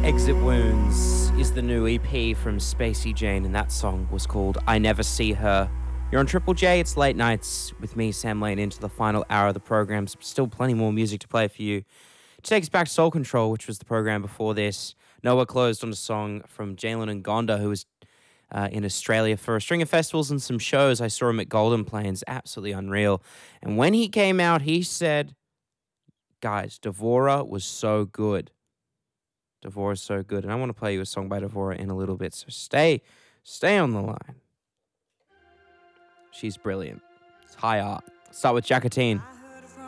Exit Wounds is the new EP from Spacey Jane, and that song was called I Never See Her. You're on Triple J, it's late nights with me, Sam Lane, into the final hour of the program. Still plenty more music to play for you. To take us back to Soul Control, which was the program before this, Noah closed on a song from Jalen Ngonda, who was in Australia for a string of festivals and some shows. I saw him at Golden Plains, absolutely unreal. And when he came out, he said, guys, Devora was so good. Devora's so good. And I want to play you a song by Devora in a little bit, so stay on the line. She's brilliant. It's high art. Start with Jacatine.